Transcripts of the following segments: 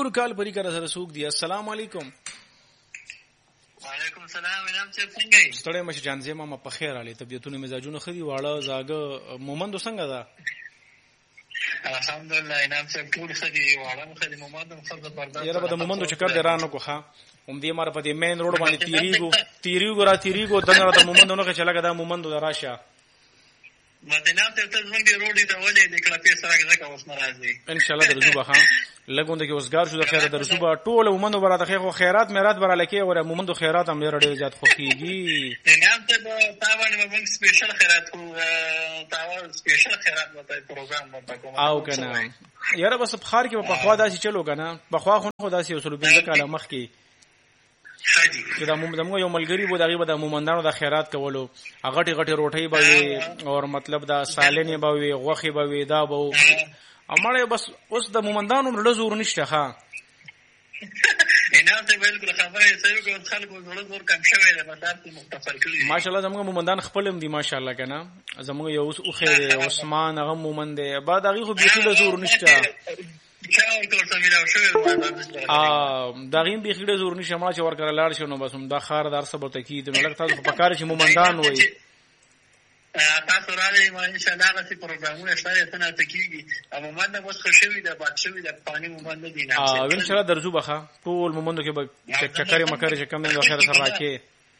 ګور کال پرې کړه سره سوق دی. السلام علیکم. وعلیکم السلام. انعام صاحب څنګه یې؟ ستړی مشه جانځې ما په خیر علي. طبيعتونه مزاجونه خدي واړه زاګه مومندو څنګه ده؟ الحمدلله انعام صاحب ټول خدي واړه خدي مومندو خدای پرداس. یاره په مومندو چکر دی رانه کوخه هم دې مار په دې مین روډ باندې تیریګو دنه راته مومندو نه چلاګه دا مومندو راشه. مدینه ته ته زموږ دی روډ ته ولې د کلپې سره ځکه اوس ناراضي. ان شاء الله درځو به لګوند کې اوسګار شو د خیرات درځو به ټول مومندو براته خو خیرات میرات براله کې اور مومندو خیرات هم ډېر زیات خوخيږي. انعام ته تاوان موږ سپیشل خیرات خو تاوان سپیشل خیرات وته پروګرام وته کوم او کنه یاره بس بخار کې په خوا داسي چلو کنه بخوا خو داسي اصول 15 کاله مخ کې چې دا موږ یو ملګری وو دغه د مومندانو د خیرات کولو هغه غټي روټي به او مطلب دا سالنې به وي غوخي به وي دا به امړې بس اوس د مومندانو لزور نشته ها. انعام ته بالکل خبره سره کوم خلکو زړه کم شوی دی مطلب مختصر کړی. ماشاءالله زموږ مومندان خپلم دي ماشاءالله کنه زموږ یو اوخه عثمان هغه مومند دی بعد هغه خو بیخي لزور نشته. داغیم بخیړه زور نشه ما چې ورکړه لاړ شنو بس هم دا خار در سبا تکید ملک تاسو په کار چې مومندان وای تاسو راځي ما ان شاء الله غسی پروګرامونه شته څنګه تکیږي اما مانه بس خوشوي د بادشوي د پانی مومند دي نه ان شاء الله درځو بخا ټول مومندو کې به چکرې مکرې چې کم نه خیر سره راکې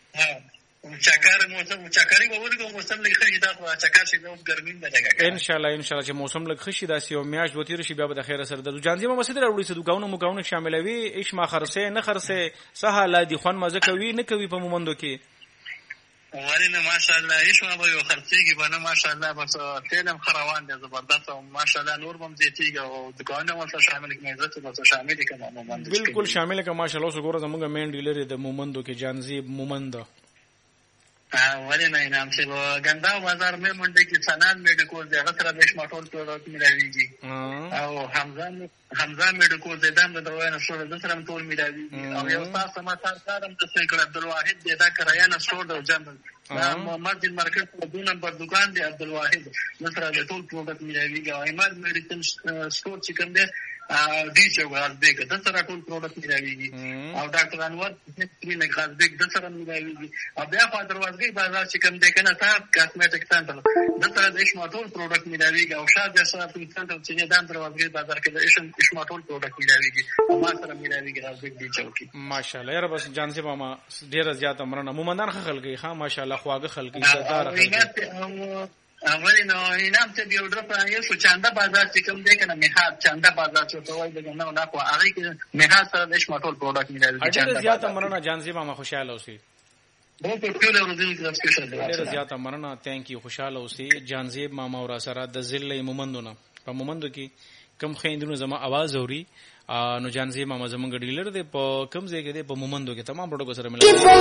چکرې به ورګو موسم لږ خشي تاسو چکر شي نو ګرمین بدګه ان شاء الله چې موسم لږ خشي داسې او میاش وتیر شي بیا به د خیر سره د جانځي ما مسجد راوړي څه دکانو مکاونه شاملوي ايش ما خرسه نه خرسه سهاله دي خوان مزه کوي نه کوي په مومندو کې ورنه ماشاءالله ايش ما به یو خرڅيږي بنه ماشاءالله بس تلم خروان دي زبردست او ماشاءالله نور هم زیاتیږي او دکانونه ورته شامل کړي عزت ورته شامل کړي مومند بالکل شامل کړي ماشاءالله اوس ګوره زموږ مین ډیلر د مومندو کې جانځي مومند ورنه انعام صاحب ګندا بازار مې منډه کې سنان میډیکل دغه سره د شماټول پروډکټ ملاويږي او حمزه میډیکل د دم د دوه سره د سره ټول ملاويږي او یو تاسو ما سره د سیکل عبدالواحد د کرایه نه سټور د جنبل مسجد مارکیټ په 2 نمبر دکان دی عبدالواحد نصر د ټول پروډکټ ملاويږي او ایماد میډیکل سټور چې کوم دی دی چې غازبیک د سره ټول پروډکټ ملاويږي او ډاکټر انور کلینیک غازبیک د سره ملاويږي او بیا په دروازګي بازار چې کوم دی کنه صاحب کاسمیټک سنټر د سره د شماټول پروډکټ ملاويږي او شاده سره سنټر چې د دروازګي بازار کې د شماټول پروډکټ ملاويږي او ما سره ملاويږي غازبیک دی چوکي ماشاءالله یاره بس جان سي ماما ډیر زیات امرنه مومندان خلګي ها ماشاءالله خواږه خلګي زدار خلګي اولی نو انعام ته یو ډرپ یو شو چاندا بازار چې کوم دی کنه میخات چاندا بازار چې توای دغه نه کو هغه کې میخات سره د شماټول پروډکټ ملاوي چاندا زیات امرنه جانزي ما خوشاله اوسئ ډېر زیات امرنه ثانک یو خوشاله اوسئ جانزي ما اور سره د ذل مومندونه په مومندو کې کم خیندونو زما आवाज اوري نو جانزي ما زمونږ ډیلر دی په کم ځای کې دی په مومندو کې تمام پروډکټ سره ملاوي